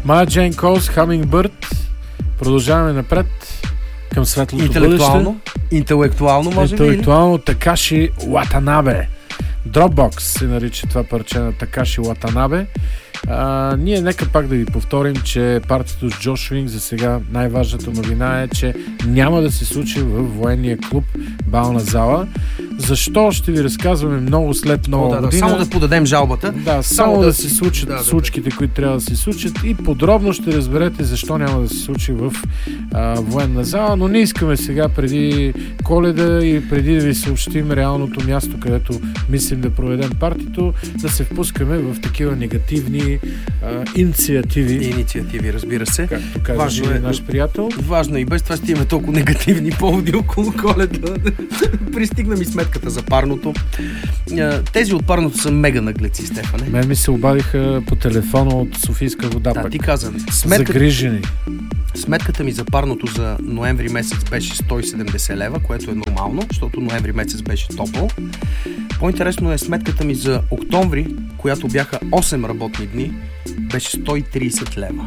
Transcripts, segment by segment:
Maya Jane Coles, Hummingbird. Продължаваме напред към светлото бъдеще. Интелектуално, може би. Интелектуално, Такаши Уатанабе. Dropbox се нарича това парче на Такаши Уатанабе. Ние нека пак да ви повторим, че партито с Джош Винг за сега най-важната новина е, че няма да се случи в военния клуб Бална зала. Защо? Ще ви разказваме много след нова година. Само да подадем жалбата. Да, само да се случат случките, които трябва да се случат, и подробно ще разберете защо няма да се случи в военна зала, но не искаме сега преди Коледа и преди да ви съобщим реалното място, където мислим да проведем партито, да се впускаме в такива негативни инициативи. Инициативи, разбира се. Както казваше наш приятел. Важно и без това ще имаме толкова негативни поводи около Коледа. Пристигна ми сметката за парното. Тези от парното са мега наглеци, Стефане. Мен ми се обадиха по телефона от Софийска вода. Да, ти казвам. Загрижени. Сметката ми за парното за ноември месец беше 170 лева, което е нормално, защото ноември месец беше топъл. По-интересно е сметката ми за октомври, която бяха 8 работни дни, беше 130 лева.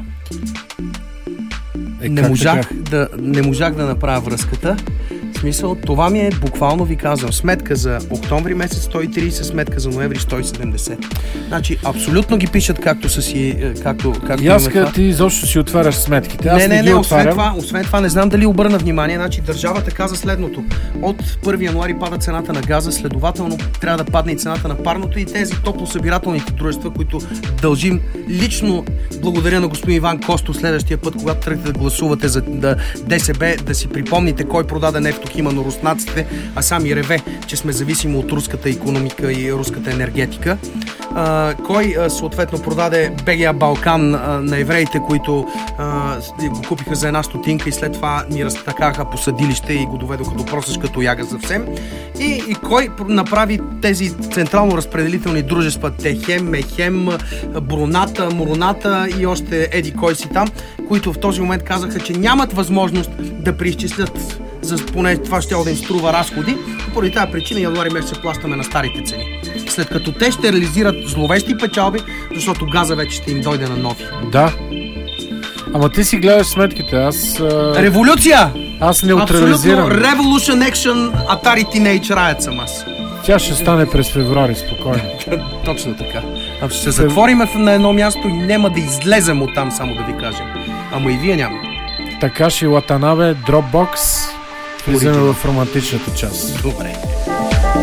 Не можах да направя връзката. В смисъл, това ми е, буквално ви казвам, сметка за октомври месец 130, сметка за ноември 170. Значи, абсолютно ги пишат както са си, както Яска, ти изобщо си отваряш сметките. Аз не освен това, не знам дали обърна внимание, значи държавата каза следното. От 1 януари пада цената на газа, следователно трябва да падне и цената на парното, и тези топлосъбирателните дружества, които дължим лично, благодаря на господин Иван Костов, следващия път, когато тръгнете да гласувате за ДСБ, да си припомните кой продаде нефтохима на руснаците, а сам и реве, че сме зависими от руската икономика и руската енергетика. Кой съответно продаде БГА Балкан на евреите, които го купиха за 1 стотинка и след това ни разтакаха по съдилище и го доведоха до просешка тояга съвсем. И кой направи тези централно разпределителни дружества Техем, Мехем, Бруната, Муроната и още еди кой си там, които в този момент казаха, че нямат възможност да преизчислят, поне това ще да им струва разходи. Поради тази причина януари месец се плащаме на старите цени. След като те ще реализират зловещи печалби, защото газа вече ще им дойде на нови. Да. Ама ти си гледаш сметките, аз... Революция! Аз неутрализирам. Абсолютно Revolution Action Atari Teenage Riot съм аз. Тя ще стане през февруари, спокойно. Точно така. Ще се затвориме на едно място и няма да излезем оттам, само да ви кажем. Ама и вие няма. Такаши Уатанабе, Dropbox. Влизаме в романтичната част. Добре.